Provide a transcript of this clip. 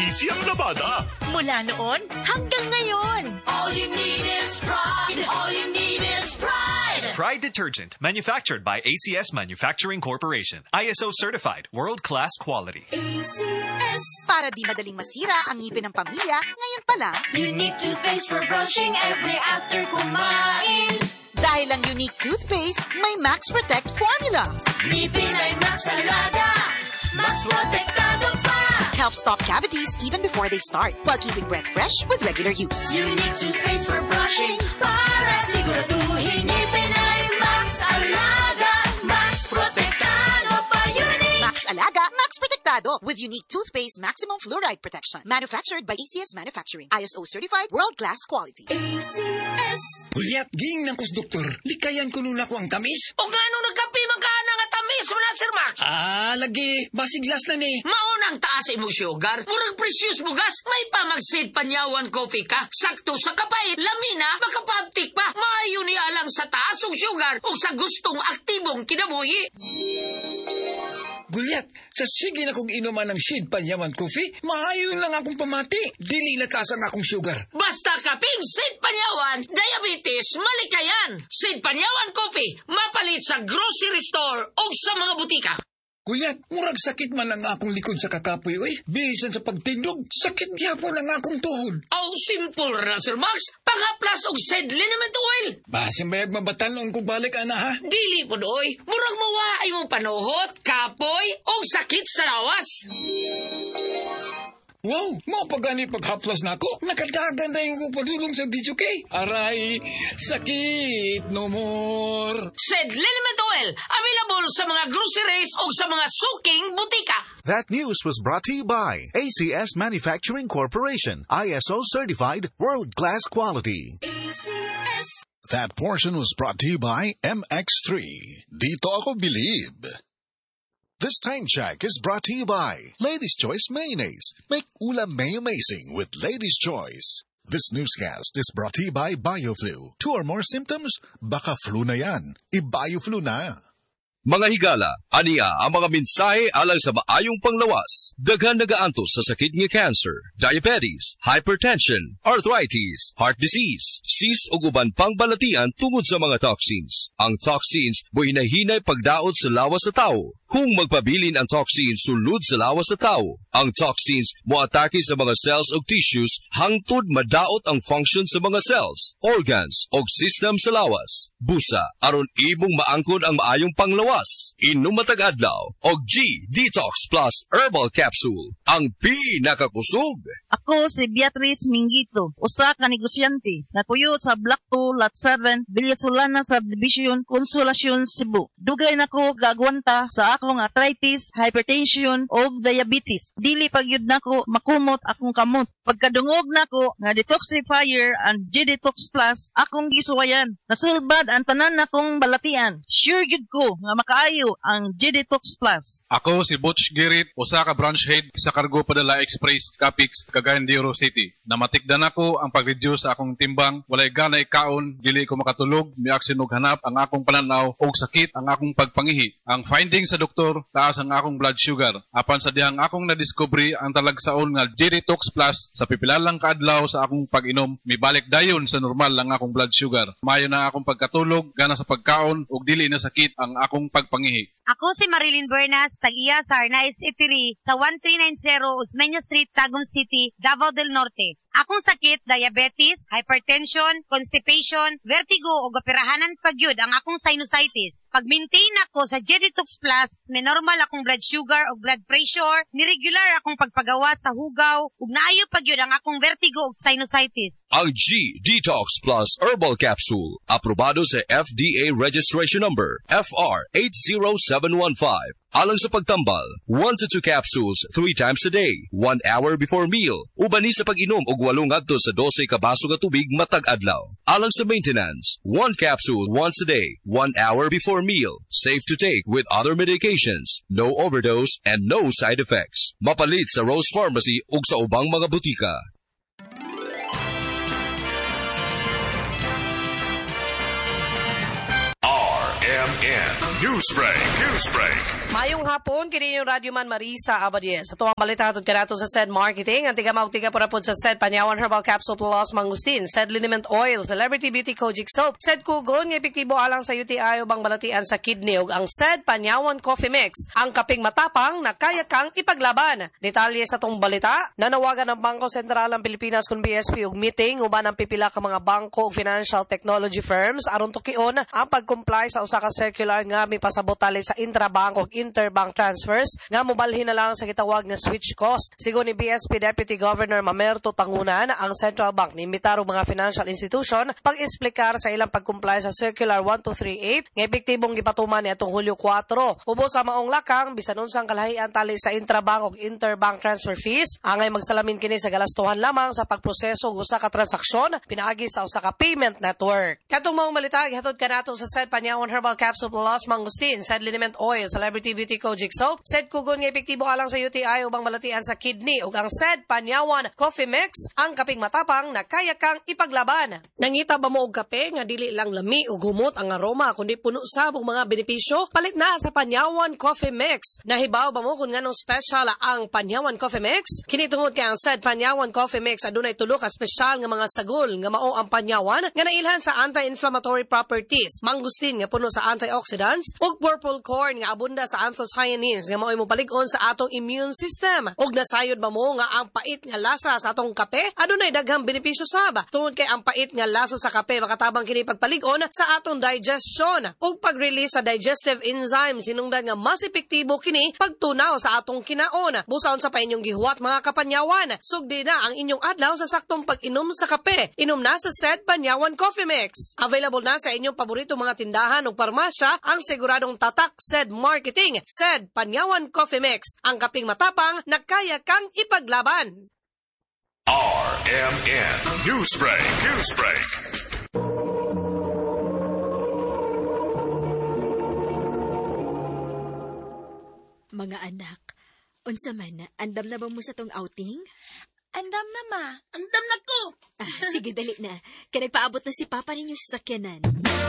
easy ang labada. Mula noon hanggang ngayon. All you need is pride. All you need is pride. Pride Detergent, manufactured by ACS Manufacturing Corporation. ISO certified, world-class quality. ACS. Para di madaling masira ang ngipin ng pamilya, ngayon pa lang. Unique toothpaste for brushing every after kumain. Dahil ang unique toothpaste, may Max Protect formula. Ngipin ay Max Alaga. Max Protektado pa. Helps stop cavities even before they start, while keeping breath fresh with regular use. Unique toothpaste for brushing para siguraduhin ngipin ay Max Alaga. Max Protektado pa. Unique. Max Alaga, Max Protektado with unique toothpaste maximum fluoride protection. Manufactured by ACS Manufacturing. ISO certified, world-class quality. ACS. Hulyat, ging ng kus doktor. Likayan ko nun ako ang tamis. O nga nung nagkapi magkana nga tamis mo na, Sir Max? Lagi. Basiglas na ni. Maunang taas mo sugar. Murag precious bugas. May pamagsid panyawan coffee ka. Sakto sa kapait. Lamina, makapabtik pa. Maayo ni alang sa taas o sugar o sa gustong aktibong kinabuhi. Gulyat, sa sige na kong inuman ng Sid Panyaman Coffee, maayon lang akong pamati. Dili lakas ang akong sugar. Basta kaping Sid Panyawan, diabetes, malikayan. Sid Panyawan Coffee, mapalit sa grocery store o sa mga butika. Gulyat, murag sakit man ang akong likod sa kakapoy, oy. Bisan sa pagtindog, sakit gyapon ang akong tuhod. Oh, simple ra, Sir Max. Pangaplas og Sid liniment oil. Basin bayag mabatanon kung balik, ana, ha? Dili po doy. Murag mawaay mong panuhot, kapoy, o sakit sa lawas. Wow, mo pagani paghaplas na ako. Nakadagan na yung padulong sa video kay. Aray, sakit, no more. Sid liniment oil, available sa mga groceries o sa mga suking butika. That news was brought to you by ACS Manufacturing Corporation. ISO certified, world-class quality. ACS. That portion was brought to you by MX3. Dito ako believe. This time check is brought to you by Lady's Choice Mayonnaise. Make ulam may amazing with Lady's Choice. This newscast is brought to you by BioFlu. 2 or more symptoms? Baka flu na yan. I-BioFlu na. Mga higala, aniya ang mga mensahe alang sa maayong panglawas. Daghan nagaantos sa sakit nga cancer, diabetes, hypertension, arthritis, heart disease, cyst ug uban pang balatian tungod sa mga toxins. Ang toxins mo hinahinay pagdaot sa lawas sa tao. Kung magpabilin ang toxins sulod sa lawas sa tao, ang toxins mo atake sa mga cells o tissues hangtod madaot ang function sa mga cells, organs o system sa lawas. Busa aron imong maangkon ang maayong panglawas. Inom matag adlaw og G-Detox Plus Herbal Capsule, ang pinakakusog. Ako si Beatrice Mingito, usa ka negosyante, napuyo sa Block 2, Lot 7, Villasolana Subdivision, Consolacion, Cebu. Dugay nako gagwanta sa akong arthritis, hypertension, o diabetes. Dili pagyud nako makumot akong kamot. Pagkadungog nako nga detoxifier and G-Detox Plus, akong gisuwayan. Nasulbad ang tanan nakong balatian. Sure gyud ko nga makaayo ang G-Detox Plus. Ako si Butch Girit, usa ka branch head sa Cargo Padala Express, Capix, Cagayan de Oro City. Namatikdan ako ang pag-reduce sa akong timbang, walay gana ikaon, dili ko makatulog, miaksin og hanap ang akong pananaw og sakit ang akong pagpangihi. Ang finding sa doktor, taas ang akong blood sugar. Apan sa dihang akong nadiscovery ang talagsaon nga G-Detox Plus sa pipilalang kaadlaw sa akong pag-inom, mibalik dayon sa normal ang akong blood sugar. Mayo na akong pagkatulog, gana sa pagkaon ug dili na sakit ang akong pagpangihi. Ako si Marilyn Bernas, tag-iya sa Arnaiz Eatery sa 1390 Osmeña Street, Tagum City, Davao del Norte. Akong sakit, diabetes, hypertension, constipation, vertigo o gapirahanan pagyud ang akong sinusitis. Pag-maintain ako sa G-Detox Plus, ni normal akong blood sugar o blood pressure, ni regular akong pagpagawa sa hugaw, ug naayo pagyud ang akong vertigo o sinusitis. Ang G-Detox Plus Herbal Capsule, aprobado sa FDA Registration Number FR80715. Alang sa pagtambal, 1 to 2 capsules 3 times a day, 1 hour before meal. Ubani sa pag-inom og 8 ngadto sa 12 ka baso ka tubig matag adlaw. Alang sa maintenance, 1 capsule once a day, 1 hour before meal. Safe to take with other medications, no overdose and no side effects. Mapalit sa Rose Pharmacy ug sa ubang mga butika. RMN Newsbreak. Mayong hapon, kini yung Radyo Man Marisa Abadies. Sa tuwang balita hatod ka nato sa SED Marketing, ang tiga-maug-tiga porapod sa SED Panyawan Herbal Capsule Plus Mangustin, SED Liniment Oil, Celebrity Beauty Kojic Soap, SED Kugon, nga epektibo alang sa UTI o bang balatian sa kidney, ug ang SED Panyawan Coffee Mix, ang kaping matapang na kaya kang ipaglaban. Detalye sa tong balita, nanawagan ng Bangko Sentral ng Pilipinas kung BSP ug meeting uban ang pipila ka mga bangko ug financial technology firms aron tukion ang pag-comply sa usa ka circular nga mipasabot tali sa intrabank ug interbank transfers nga mobalhin na lang sa gitawag na switch cost. Sigon ni BSP Deputy Governor Mamerto Tangunan, ang Central Bank niimbitaron mga financial institution pag-esplikar sa ilang pag-comply sa Circular 1238 nga epektibong gipatuman niadtong Hulyo 4. Ubos sa maong lakang bisan unsang kalahian tali sa intrabank ug interbank transfer fees, angay magsalamin kini sa galastuhan lamang sa pagproseso og usa ka transaksyon pinaagi sa usa ka payment network. Katong maong balita gihatod kanato sa SED Panyawan Herbal Capsule Plus Mangustin, SED Liniment Oil, Celebrity Beauty Kojic Soap, SED Kugon nga epektibo alang sa UTI ubang balatian sa kidney, ug ang SED Panyawan Coffee Mix, ang kaping matapang na kaya kang ipaglaban. Nangita ba mo og kape nga dili lang lami ug humot ang aroma kundi puno sa mga benepisyo? Palit na sa Panyawan Coffee Mix. Nahibaw ba mo kung nganong special ang Panyawan Coffee Mix? Kini tungod kay ang SED Panyawan Coffee Mix adunay tulo ka special nga mga sagol nga mao ang Panyawan nga nailhan sa anti-inflammatory properties, mangustin nga puno sa antioxidants, ug purple corn nga abunda sa anthocyanins nga mao'y mopalig-on sa atong immune system. Ug nasayod ba mo nga ang pait nga lasa sa atong kape adunay daghang benepisyo sab. Tungod kay ang pait nga lasa sa kape makatabang kini pagpalig-on sa atong digestion ug pag-release sa digestive enzymes, sinungdan nga mas epektibo kini pagtunaw sa atong kinaon. Busaon sa pa inyong gihuwat mga kapanyawan, sugdi na ang inyong adlaw sa saktong pag-inom sa kape. Inom na sa SED Panyawan Coffee Mix. Available na sa inyong paborito mga tindahan ug parmasya ang siguradong tatak SED Marketing, SED Panyawan Coffee Mix, ang kaping matapang na kaya kang ipaglaban. RMN Newsbreak. Mga anak, unsa man, andam na ba mo sa tong outing? Andam na, ma. Andam na ko. Sige, dali na. Kaya nagpaabot na si Papa ninyo sa sakyanan.